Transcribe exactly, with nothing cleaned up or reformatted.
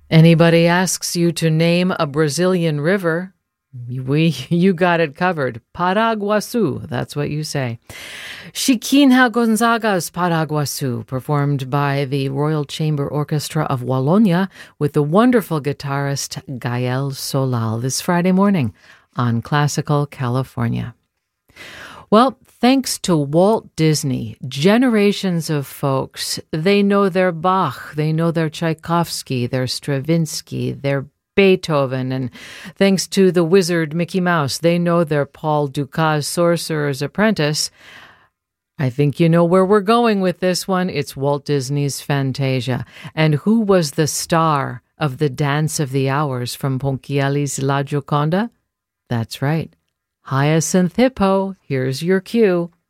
Anybody asks you to name a Brazilian river, we you got it covered. Paraguaçu, that's what you say. Chiquinha Gonzaga's Paraguaçu, performed by the Royal Chamber Orchestra of Wallonia with the wonderful guitarist Gael Solal this Friday morning on Classical California. Well, thanks to Walt Disney, generations of folks, they know their Bach, they know their Tchaikovsky, their Stravinsky, their Beethoven, and thanks to the wizard Mickey Mouse, they know their Paul Dukas Sorcerer's Apprentice. I think you know where we're going with this one. It's Walt Disney's Fantasia. And who was the star of the Dance of the Hours from Ponchielli's La Gioconda? That's right. Hyacinth Hippo, here's your cue.